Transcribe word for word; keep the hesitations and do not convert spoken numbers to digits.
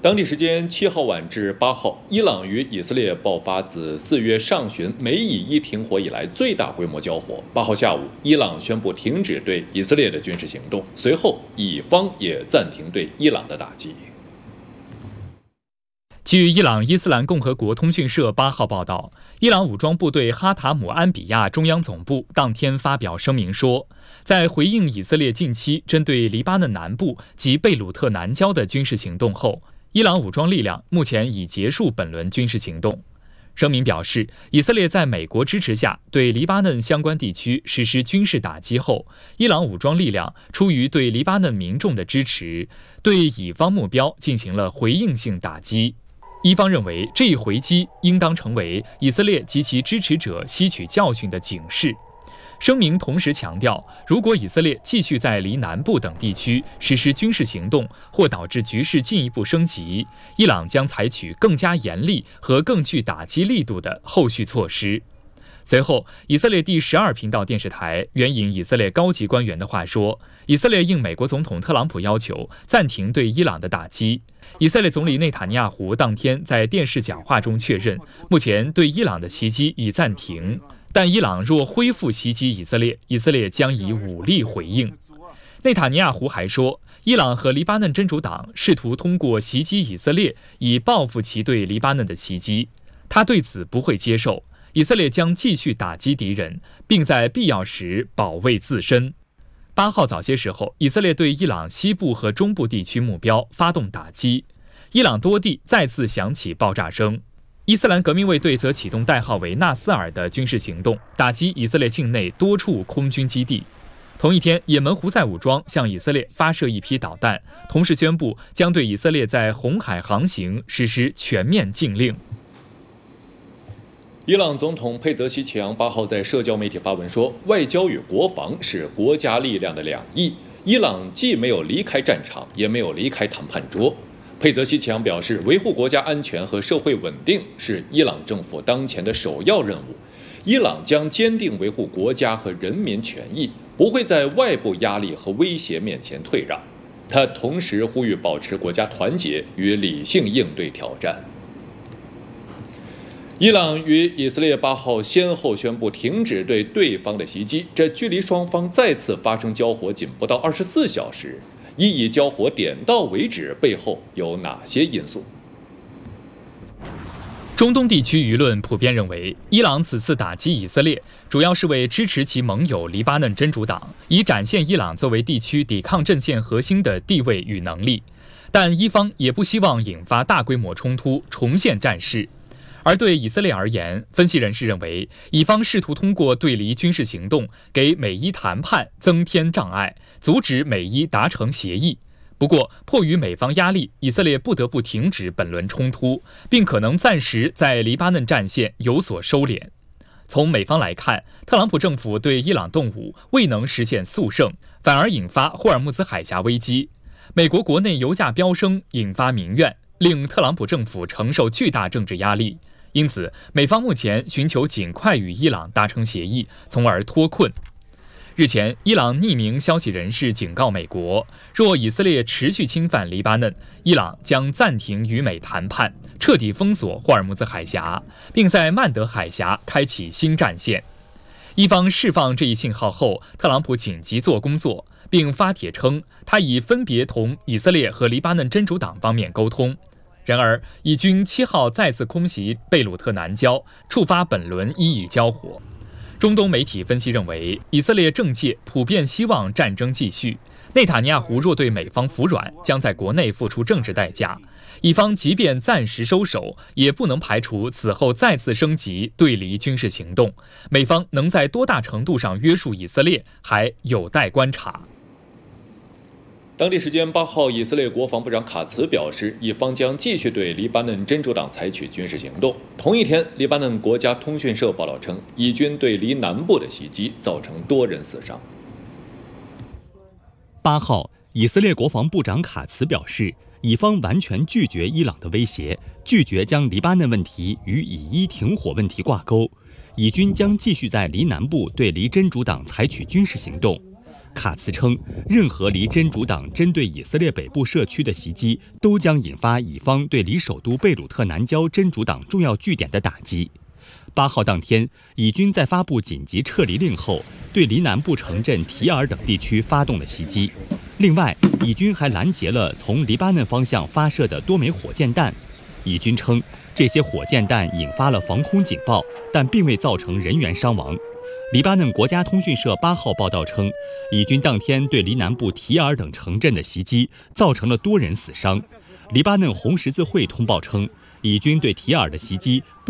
当地时间七号晚至八号，伊朗与以色列爆发自四月上旬美以伊停火以来最大规模交火。八号下午，伊朗宣布停止对以色列的军事行动，随后以方也暂停对伊朗的打击。 据伊朗伊斯兰共和国通讯社八号报道，伊朗武装部队哈塔姆安比亚中央总部当天发表声明说，在回应以色列近期针对黎巴嫩南部及贝鲁特南郊的军事行动后，伊朗武装力量目前已结束本轮军事行动。声明表示，以色列在美国支持下对黎巴嫩相关地区实施军事打击后，伊朗武装力量出于对黎巴嫩民众的支持，对以方目标进行了回应性打击。伊方认为，这一回击应当成为以色列及其支持者吸取教训的警示。声明同时强调，如果以色列继续在离南部等地区实施军事行动，或导致局势进一步升级，伊朗将采取更加严厉和更具打击力度的后续措施。随后，以色列第十二频道电视台援引以色列高级官员的话说，以色列应美国总统特朗普要求暂停对伊朗的打击。以色列总理内塔尼亚胡当天在电视讲话中确认，目前对伊朗的袭击已暂停，但伊朗若恢复袭击以色列，以色列将以武力回应。内塔尼亚胡还说，伊朗和黎巴嫩真主党试图通过袭击以色列以报复其对黎巴嫩的袭击，他对此不会接受。以色列将继续打击敌人，并在必要时保卫自身。八号早些时候，以色列对伊朗西部和中部地区目标发动打击，伊朗多地再次响起爆炸声。伊斯兰革命卫队则启动代号为纳斯尔的军事行动，打击以色列境内多处空军基地。同一天，也门胡塞武装向以色列发射一批导弹，同时宣布将对以色列在红海航行实施全面禁令。 伊朗总统佩泽西奇扬八号在社交媒体发文说，外交与国防是国家力量的两翼，伊朗既没有离开战场，也没有离开谈判桌。佩泽西奇扬表示，维护国家安全和社会稳定是伊朗政府当前的首要任务，伊朗将坚定维护国家和人民权益，不会在外部压力和威胁面前退让。他同时呼吁保持国家团结与理性应对挑战。伊朗与以色列八号先后宣布停止对对方的袭击，这距离双方再次发生交火仅不到二十四小时。一以交火点到为止背后有哪些因素？ 中东地区舆论普遍认为，伊朗此次打击以色列，主要是为支持其盟友黎巴嫩真主党，以展现伊朗作为地区抵抗阵线核心的地位与能力。但伊方也不希望引发大规模冲突，重现战事。而对以色列而言，分析人士认为，以方试图通过对黎军事行动给美伊谈判增添障碍，阻止美伊达成协议。不过，迫于美方压力，以色列不得不停止本轮冲突，并可能暂时在黎巴嫩战线有所收敛。从美方来看，特朗普政府对伊朗动武未能实现速胜，反而引发霍尔木兹海峡危机。美国国内油价飙升，引发民怨，令特朗普政府承受巨大政治压力。因此，美方目前寻求尽快与伊朗达成协议，从而脱困。日前，伊朗匿名消息人士警告美国，若以色列持续侵犯黎巴嫩，伊朗将暂停与美谈判，彻底封锁霍尔木兹海峡，并在曼德海峡开启新战线。伊方释放这一信号后，特朗普紧急做工作，并发帖称，他已分别同以色列和黎巴嫩真主党方面沟通。然而，以军七号再次空袭贝鲁特南郊，触发本轮伊以交火。中东媒体分析认为，以色列政界普遍希望战争继续，内塔尼亚胡若对美方服软，将在国内付出政治代价。以方即便暂时收手，也不能排除此后再次升级对黎军事行动。美方能在多大程度上约束以色列，还有待观察。 当地时间八号，以色列国防部长卡茨表示，以方将继续对黎巴嫩真主党采取军事行动。同一天，黎巴嫩国家通讯社报道称，以军对黎南部的袭击造成多人死伤。 八号，以色列国防部长卡茨表示，以方完全拒绝伊朗的威胁，拒绝将黎巴嫩问题与以伊停火问题挂钩。以军将继续在黎南部对黎真主党采取军事行动。 卡茨称，任何离真主党针对以色列北部社区的袭击，都将引发以方对离首都贝鲁特南郊真主党重要据点的打击。八号当天，以军在发布紧急撤离令后，对离南部城镇提尔等地区发动了袭击。另外，以军还拦截了从黎巴嫩方向发射的多枚火箭弹。以军称，这些火箭弹引发了防空警报，但并未造成人员伤亡。黎巴嫩国家通讯社八号报道称，以军当天对离南部提尔等城镇的袭击造成了多人死伤。黎巴嫩红十字会通报称，以军对提尔的袭击不